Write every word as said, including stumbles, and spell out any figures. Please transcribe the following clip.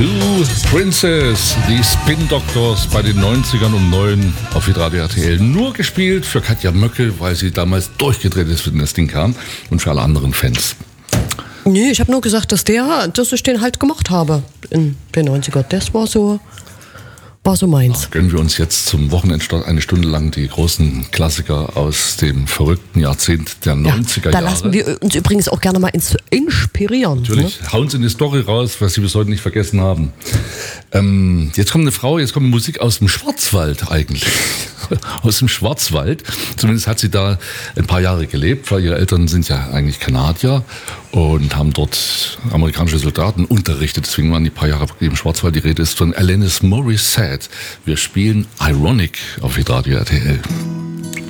Two Princess, die Spin Doctors bei den neunzigern um neun auf Hitradio R T L. Nur gespielt für Katja Möckel, weil sie damals durchgedreht ist, wenn das Ding kam, und für alle anderen Fans. Nee, ich habe nur gesagt, dass der, dass ich den halt gemacht habe in den neunzigern. Das war so, war so meins. Ja, gönnen wir uns jetzt zum Wochenendstart eine Stunde lang die großen Klassiker aus dem verrückten Jahrzehnt der neunziger ja, Jahre. Da lassen wir uns übrigens auch gerne mal ins inspirieren. Natürlich, ne? Hauen Sie in die Story raus, was Sie bis heute nicht vergessen haben. Ähm, jetzt kommt eine Frau, jetzt kommt Musik aus dem Schwarzwald eigentlich. Aus dem Schwarzwald. Zumindest hat sie da ein paar Jahre gelebt, weil ihre Eltern sind ja eigentlich Kanadier und haben dort amerikanische Soldaten unterrichtet. Deswegen waren die paar Jahre im Schwarzwald. Die Rede ist von Alanis Morissette. Wir spielen Ironic auf Hitradio R T L.